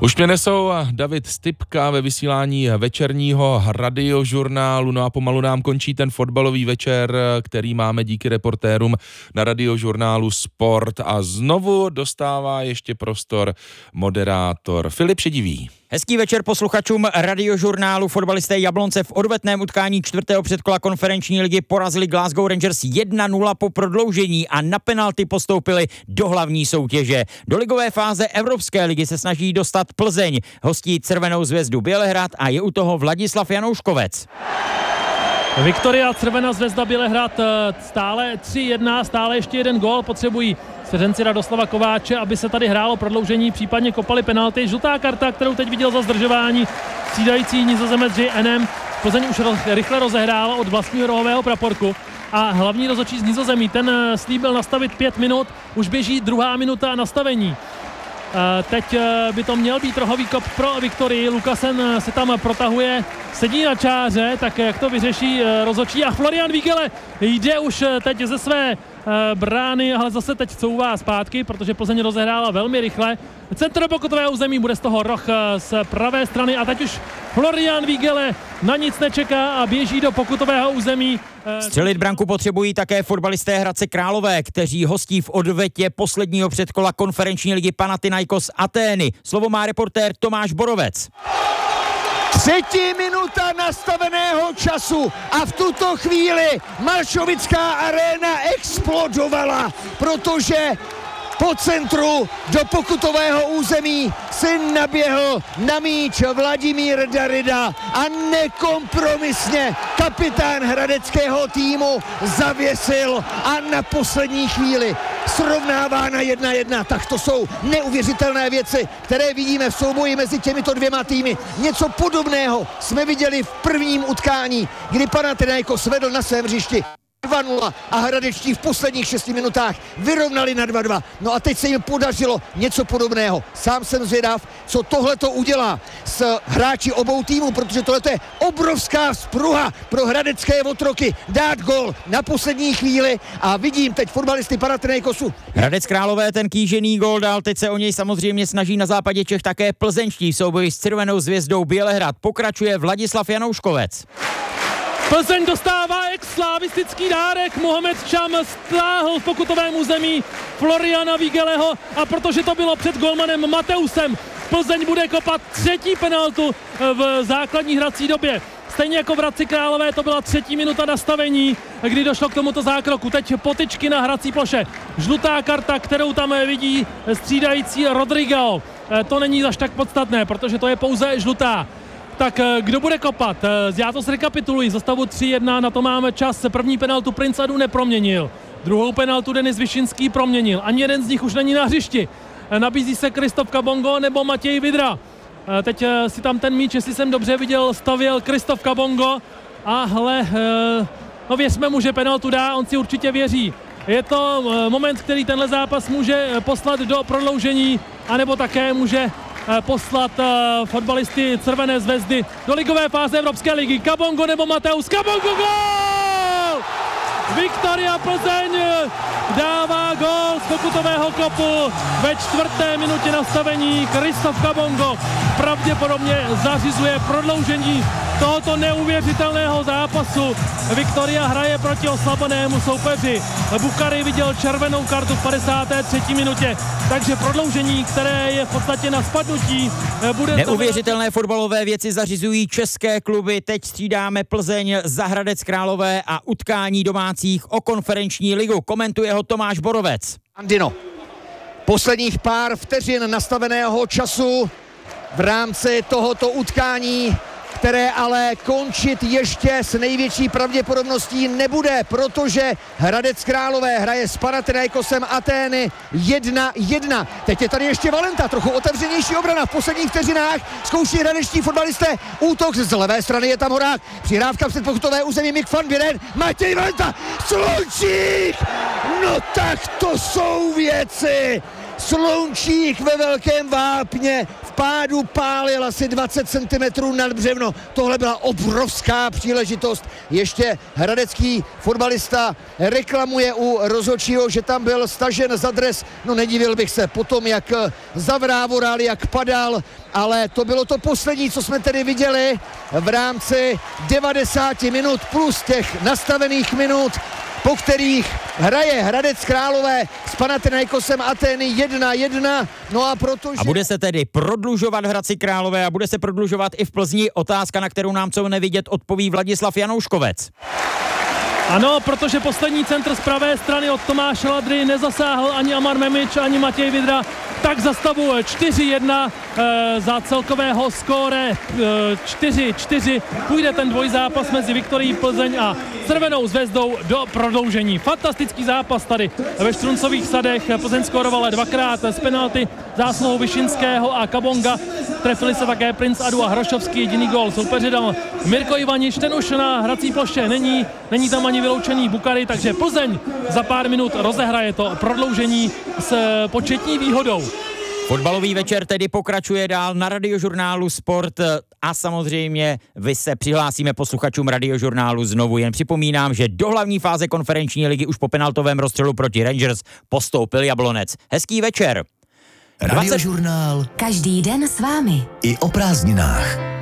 Už mě nesou David Stypka ve vysílání večerního radiožurnálu, no a pomalu nám končí ten fotbalový večer, který máme díky reportérům na radiožurnálu Sport a znovu dostává ještě prostor moderátor Filip Šedivý. Hezký večer posluchačům radiožurnálu. Fotbalisté Jablonce v odvetném utkání čtvrtého předkola konferenční ligy porazili Glasgow Rangers 1-0 po prodloužení a na penalty postoupili do hlavní soutěže. Do ligové fáze Evropské ligy se snaží dostat Plzeň. Hostí Červenou Zvezdu Bělehrad a je u toho Vladislav Janouškovec. Viktoria Červená Zvezda Bělehrad stále 3-1, stále ještě jeden gól potřebují seřenci Radoslava Kováče, aby se tady hrálo prodloužení, případně kopali penalty. Žlutá karta, kterou teď viděl za zdržování střídající Nizozemec JNM. Plzeň už rychle rozehrála od vlastního rohového praporku a hlavní rozhodčí z Nizozemí, ten slíbil nastavit 5 minut, už běží druhá minuta nastavení. Teď by to měl být rohový kop pro Viktorii. Lukasen se tam protahuje, sedí na čáře, tak jak to vyřeší rozhodčí. A Florian Vigele jde už teď ze své brány, ale zase teď couvá zpátky, protože Plzeň rozehrála velmi rychle. Centr do pokutového území, bude z toho roh z pravé strany a teď už Florian Vigele na nic nečeká a běží do pokutového území. Střelit branku potřebují také fotbalisté Hradce Králové, kteří hostí v odvetě posledního předkola konferenční ligy Panathinaikos Atény. Slovo má reportér Tomáš Borovec. Třetí minuta nastaveného času a v tuto chvíli Malšovická aréna explodovala, protože po centru do pokutového území si naběhl na míč Vladimír Darida a nekompromisně kapitán hradeckého týmu zavěsil a na poslední chvíli srovnává na 1-1. Tak to jsou neuvěřitelné věci, které vidíme v souboji mezi těmito dvěma týmy. Něco podobného jsme viděli v prvním utkání, kdy Panathinaikos vedl na svém hřišti 2-0 a hradečtí v posledních 6 minutách vyrovnali na 2-2. No a teď se jim podařilo něco podobného. Sám jsem zvědav, co tohleto udělá s hráči obou týmů, protože tohleto je obrovská vzpruha pro hradecké otroky dát gol na poslední chvíli a vidím teď fotbalisty Panathinaikosu. Hradec Králové ten kýžený gol dal, teď se o něj samozřejmě snaží na západě Čech také plzeňští v souboji s Červenou Zvězdou Bělehrad. Pokračuje Vladislav Janouškovec. Plzeň dostává ex-slavistický dárek. Mohamed Čam stáhl v pokutovém území Floriana Vigeleho a protože to bylo před golmanem Mateusem, Plzeň bude kopat třetí penaltu v základní hrací době. Stejně jako v Hradci Králové, to byla 3. minuta nastavení, kdy došlo k tomuto zákroku. Teď potyčky na hrací ploše. Žlutá karta, kterou tam vidí střídající Rodrigo. To není až tak podstatné, protože to je pouze žlutá. Tak kdo bude kopat? Já to zrekapituluji. Za stavu 3-1, na to máme čas. První penaltu Prince Adu neproměnil. Druhou penaltu Denis Vyšinský proměnil. Ani jeden z nich už není na hřišti. Nabízí se Kristof Kabongo nebo Matěj Vidra. Teď si tam ten míč, jestli jsem dobře viděl, stavěl Kristof Kabongo. A hle, no věřme mu, že penaltu dá, on si určitě věří. Je to moment, který tenhle zápas může poslat do prodloužení, anebo také může poslat fotbalisty Červené Zvezdy do ligové fáze Evropské ligy. Kabongo nebo Mateus? Kabongo, gól! Viktoria Plzeň dává gól z pokutového kopu ve 4. minutě nastavení. Kristof Kabongo pravděpodobně zařizuje prodloužení tohoto neuvěřitelného zápasu. Viktoria hraje proti oslabenému soupeři. Bukary viděl červenou kartu v 53. minutě, takže prodloužení, které je v podstatě na spadnutí, bude... Neuvěřitelné fotbalové věci zařizují české kluby. Teď střídáme Plzeň za Hradec Králové a utkání domácích o konferenční ligu. Komentuje ho Tomáš Borovec. Andino, posledních pár vteřin nastaveného času v rámci tohoto utkání, které ale končit ještě s největší pravděpodobností nebude, protože Hradec Králové hraje s Panathinaikosem Atény 1-1. Teď je tady ještě Valenta, trochu otevřenější obrana v posledních vteřinách. Zkouší hradečtí fotbalisté, útok z levé strany je tam Horák, přihrávka před pokutové území Mick van Buren, Matěj Valenta, Slunčík! No tak to jsou věci! Slunčík ve Velkém Vápně v pádu pálil asi 20 cm nad břevno. Tohle byla obrovská příležitost. Ještě hradecký fotbalista reklamuje u rozhodčího, že tam byl stažen za dres. No nedivil bych se potom, jak zavrávoral, jak padal, ale to bylo to poslední, co jsme tedy viděli v rámci 90 minut plus těch nastavených minut, po kterých hraje Hradec Králové s Panathinaikosem Atény 1-1. No a protože... A bude se tedy prodlužovat v Hradci Králové a bude se prodlužovat i v Plzni. Otázka, na kterou nám co nevidět, odpoví Vladislav Janouškovec. Ano, protože poslední centr z pravé strany od Tomáše Ladry nezasáhl ani Amar Memič, ani Matěj Vidra, tak za stavu 4-1 za celkového skóre 4-4 půjde ten dvojzápas mezi Viktorií Plzeň a Červenou Zvezdou do prodloužení. Fantastický zápas tady ve Štruncových sadech. Plzeň skórovala dvakrát z penalty zásluhou Vyšinského a Kabonga. Trefili se také Princ Adu a Hrošovský, jediný gól soupeře dal Mirko Ivanič, ten už na hrací ploše není tam ani vyloučený Bukary, takže Plzeň za pár minut rozehraje to prodloužení s početní výhodou. Fotbalový večer tedy pokračuje dál na Radiožurnálu Sport a samozřejmě vy se přihlásíme posluchačům Radiožurnálu znovu. Jen připomínám, že do hlavní fáze konferenční ligy už po penaltovém rozstřelu proti Rangers postoupil Jablonec. Hezký večer. Radiožurnál. Každý den s vámi. I o prázdninách.